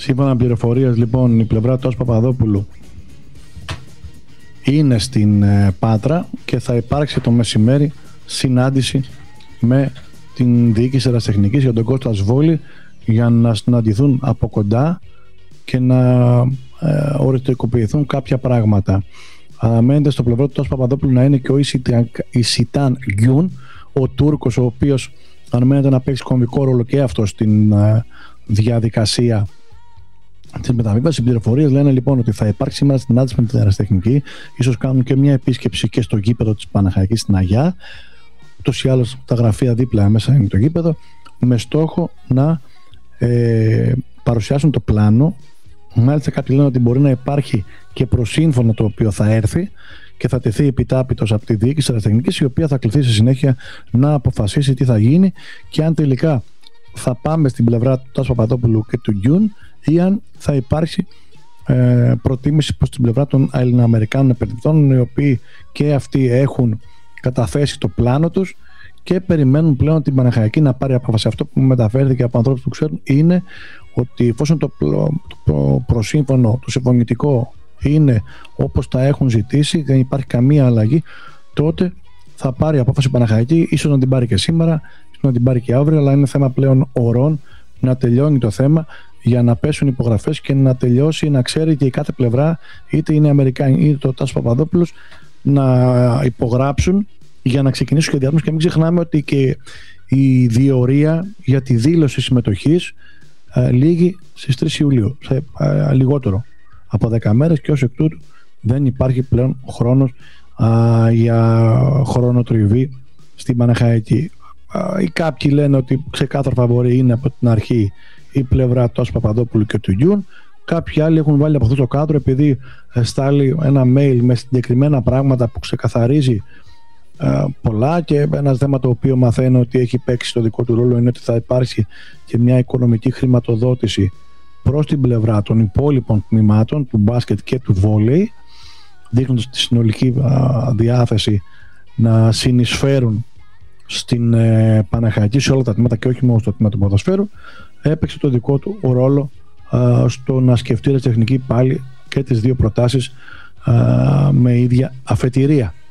Σύμφωνα με πληροφορίες, λοιπόν, η πλευρά του Παπαδόπουλου είναι στην Πάτρα και θα υπάρξει το μεσημέρι συνάντηση με την διοίκηση ερασιτεχνικής για τον Κώστα Σβόλη για να συναντηθούν από κοντά και να οριστικοποιηθούν κάποια πράγματα. Αναμένεται στο πλευρό του Τάσου Παπαδόπουλου να είναι και ο Ισιτάν Γκιούν, ο Τούρκος, ο οποίος αναμένεται να παίξει κομβικό ρόλο και αυτό στην διαδικασία της μεταβίβασης. Οι πληροφορίες λένε λοιπόν ότι θα υπάρξει σήμερα συνάντηση με την ερασιτεχνική, ίσως κάνουν και μια επίσκεψη και στο γήπεδο της Παναχαϊκής στην Αγιά. Ούτως ή άλλως τα γραφεία δίπλα μέσα είναι το γήπεδο, με στόχο να παρουσιάσουν το πλάνο. Μάλιστα κάποιοι λένε ότι μπορεί να υπάρχει και προσύμφωνο το οποίο θα έρθει και θα τεθεί επιτάπητος από τη διοίκηση ερασιτεχνικής, η οποία θα κληθεί στη συνέχεια να αποφασίσει τι θα γίνει και αν τελικά θα πάμε στην πλευρά του Τάσου Παπαδόπουλου και του Γκιούν ή αν θα υπάρξει προτίμηση προς την πλευρά των Ελληνοαμερικάνων επενδυτών, οι οποίοι και αυτοί έχουν καταθέσει το πλάνο τους και περιμένουν πλέον την Παναχαϊκή να πάρει απόφαση. Αυτό που μεταφέρθηκε από ανθρώπους που ξέρουν είναι ότι εφόσον το προσύμφωνο, το συμφωνητικό είναι όπως τα έχουν ζητήσει, δεν υπάρχει καμία αλλαγή, τότε θα πάρει απόφαση η Παναχαϊκή, ίσως να την πάρει και σήμερα, ίσως να την πάρει και αύριο, αλλά είναι θέμα πλέον ωρών να τελειώνει το θέμα για να πέσουν υπογραφές και να τελειώσει, να ξέρει και η κάθε πλευρά, είτε είναι Αμερικάνοι είτε το Τάσος Παπαδόπουλος, να υπογράψουν για να ξεκινήσουν και διαδρόμους. Και μην ξεχνάμε ότι και η διορία για τη δήλωση συμμετοχής λήγει στις 3 Ιουλίου, σε λιγότερο από 10 μέρες, και ως εκ τούτου δεν υπάρχει πλέον χρόνος για χρονοτριβή στην Παναχαϊκή. Οι κάποιοι λένε ότι ξεκάθαρα φαβορί είναι από την αρχή η πλευρά του Παπαδόπουλου και του Γκιούν. Κάποιοι άλλοι έχουν βάλει από αυτό το κάδρο επειδή στάλει ένα mail με συγκεκριμένα πράγματα που ξεκαθαρίζει πολλά, και ένα θέμα το οποίο μαθαίνω ότι έχει παίξει το δικό του ρόλο είναι ότι θα υπάρξει και μια οικονομική χρηματοδότηση προς την πλευρά των υπόλοιπων τμήματων του μπάσκετ και του βόλεϊ, δείχνοντας τη συνολική διάθεση να συνεισφέρουν στην Παναχαϊκή σε όλα τα τμήματα και όχι μόνο στο τμήμα του ποδοσφαίρου. Έπαιξε το δικό του ρόλο στο να σκεφτεί η τεχνική πάλι και τις δύο προτάσεις με ίδια αφετηρία.